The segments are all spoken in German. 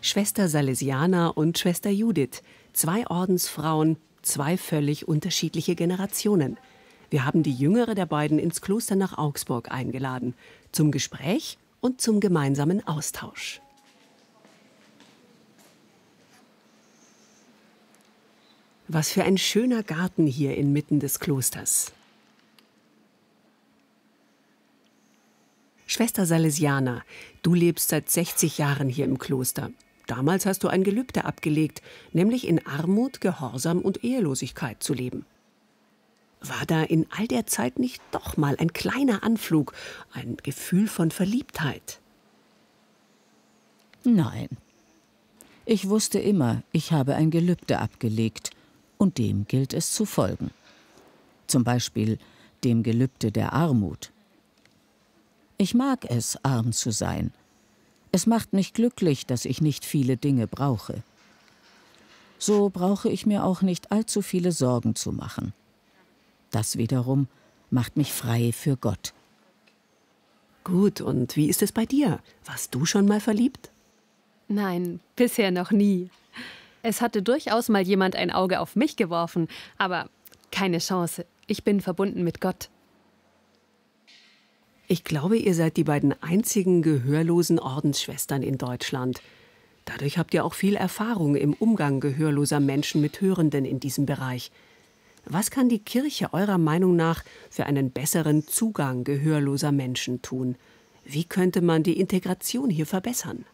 Schwester Salesiana und Schwester Judith, 2 Ordensfrauen, 2 völlig unterschiedliche Generationen. Wir haben die jüngere der beiden ins Kloster nach Augsburg eingeladen, zum Gespräch und zum gemeinsamen Austausch. Was für ein schöner Garten hier inmitten des Klosters. Schwester Salesiana, du lebst seit 60 Jahren hier im Kloster. Damals hast du ein Gelübde abgelegt, nämlich in Armut, Gehorsam und Ehelosigkeit zu leben. War da in all der Zeit nicht doch mal ein kleiner Anflug, ein Gefühl von Verliebtheit? Nein. Ich wusste immer, ich habe ein Gelübde abgelegt und dem gilt es zu folgen. Zum Beispiel dem Gelübde der Armut. Ich mag es, arm zu sein. Es macht mich glücklich, dass ich nicht viele Dinge brauche. So brauche ich mir auch nicht allzu viele Sorgen zu machen. Das wiederum macht mich frei für Gott. Gut, und wie ist es bei dir? Warst du schon mal verliebt? Nein, bisher noch nie. Es hatte durchaus mal jemand ein Auge auf mich geworfen, aber keine Chance. Ich bin verbunden mit Gott. Ich glaube, ihr seid die beiden einzigen gehörlosen Ordensschwestern in Deutschland. Dadurch habt ihr auch viel Erfahrung im Umgang gehörloser Menschen mit Hörenden in diesem Bereich. Was kann die Kirche eurer Meinung nach für einen besseren Zugang gehörloser Menschen tun? Wie könnte man die Integration hier verbessern?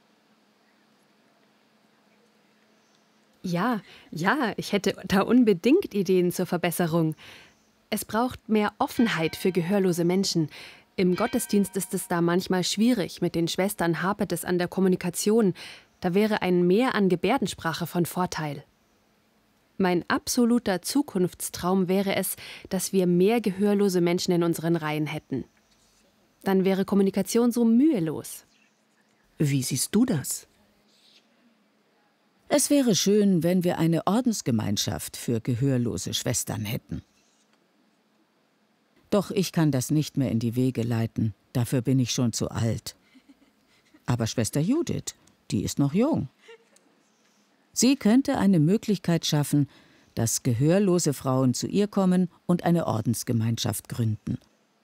Ja, ich hätte da unbedingt Ideen zur Verbesserung. Es braucht mehr Offenheit für gehörlose Menschen. Im Gottesdienst ist es da manchmal schwierig. Mit den Schwestern hapert es an der Kommunikation. Da wäre ein Mehr an Gebärdensprache von Vorteil. Mein absoluter Zukunftstraum wäre es, dass wir mehr gehörlose Menschen in unseren Reihen hätten. Dann wäre Kommunikation so mühelos. Wie siehst du das? Es wäre schön, wenn wir eine Ordensgemeinschaft für gehörlose Schwestern hätten. Doch ich kann das nicht mehr in die Wege leiten, dafür bin ich schon zu alt. Aber Schwester Judith, die ist noch jung. Sie könnte eine Möglichkeit schaffen, dass gehörlose Frauen zu ihr kommen und eine Ordensgemeinschaft gründen.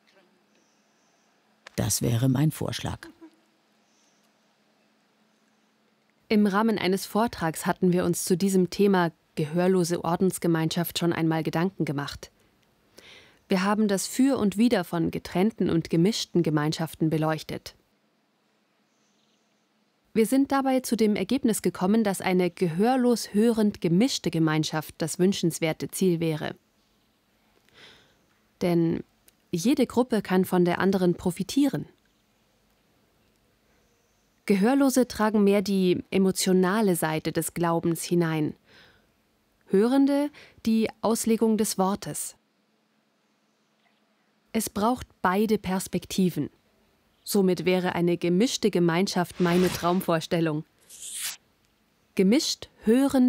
Das wäre mein Vorschlag. Im Rahmen eines Vortrags hatten wir uns zu diesem Thema gehörlose Ordensgemeinschaft schon einmal Gedanken gemacht. Wir haben das Für und Wider von getrennten und gemischten Gemeinschaften beleuchtet. Wir sind dabei zu dem Ergebnis gekommen, dass eine gehörlos hörend gemischte Gemeinschaft das wünschenswerte Ziel wäre. Denn jede Gruppe kann von der anderen profitieren. Gehörlose tragen mehr die emotionale Seite des Glaubens hinein, Hörende die Auslegung des Wortes. Es braucht beide Perspektiven. Somit wäre eine gemischte Gemeinschaft meine Traumvorstellung. Gemischt hörend